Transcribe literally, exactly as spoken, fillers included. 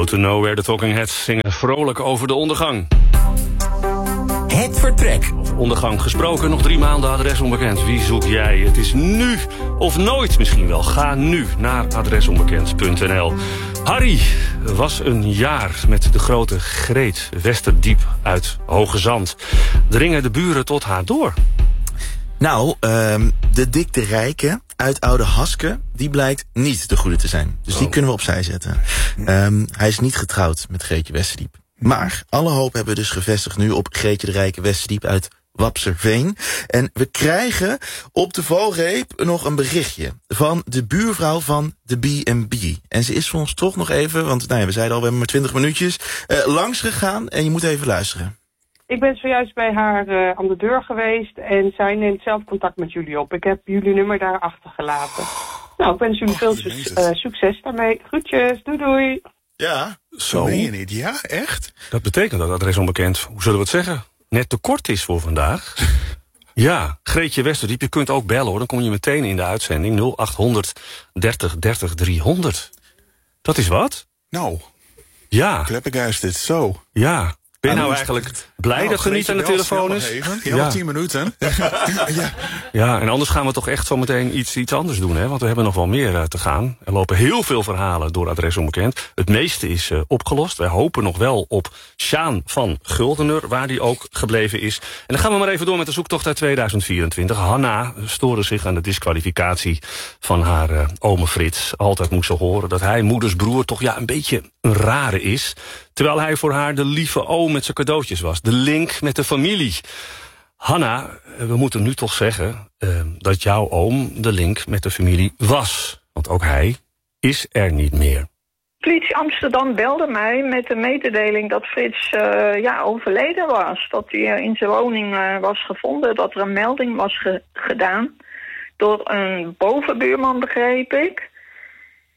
Road to Nowhere, de Talking Heads zingen vrolijk over de ondergang. Het vertrek. Over ondergang gesproken, nog drie maanden, adres onbekend. Wie zoek jij? Het is nu of nooit misschien wel. Ga nu naar adresonbekend punt n l. Harry was een jaar met de grote Greet Westerdiep uit Hoge Zand. Dringen de buren tot haar door? Nou, um, de Dick de Rijke uit Oude Haske, die blijkt niet de goede te zijn. Dus die oh. kunnen we opzij zetten. Um, hij is niet getrouwd met Greetje Westerdiep. Maar alle hoop hebben we dus gevestigd nu op Greetje de Rijke Westerdiep uit Wapserveen. En we krijgen op de valreep nog een berichtje van de buurvrouw van de B en B. En ze is voor ons toch nog even, want nou ja, we zeiden al, we hebben maar twintig minuutjes, uh, langs gegaan. En je moet even luisteren. Ik ben zojuist bij haar uh, aan de deur geweest en zij neemt zelf contact met jullie op. Ik heb jullie nummer daar achtergelaten. Nou, ik wens jullie veel su- uh, succes daarmee. Groetjes, doei doei. Ja, zo. Meen je niet? Ja, echt? Dat betekent dat adres onbekend, hoe zullen we het zeggen, net te kort is voor vandaag. Ja, Greetje Westerdiep, je kunt ook bellen hoor. Dan kom je meteen in de uitzending nul acht honderd dertig dertig driehonderd. Dat is wat? Nou, ja. flabbergasted, zo. Ja. Ben je nou, nou eigenlijk blij nou, dat er niet aan de telefoon is? Even. Ja, ja. tien minuten. ja. ja, en anders gaan we toch echt zo meteen iets, iets anders doen, hè? Want we hebben nog wel meer uh, te gaan. Er lopen heel veel verhalen door adres onbekend. Het meeste is uh, opgelost. Wij hopen nog wel op Sjaan van Guldener, waar die ook gebleven is. En dan gaan we maar even door met de zoektocht uit tweeduizend vierentwintig. Hanna stoorde zich aan de disqualificatie van haar uh, ome Frits. Altijd moest ze horen dat hij, moeders broer, toch ja een beetje een rare is. Terwijl hij voor haar de lieve oom met zijn cadeautjes was. De link met de familie. Hanna, we moeten nu toch zeggen uh, dat jouw oom de link met de familie was. Want ook hij is er niet meer. Politie Amsterdam belde mij met de mededeling dat Frits uh, ja, overleden was. Dat hij uh, in zijn woning uh, was gevonden. Dat er een melding was ge- gedaan door een bovenbuurman, begreep ik.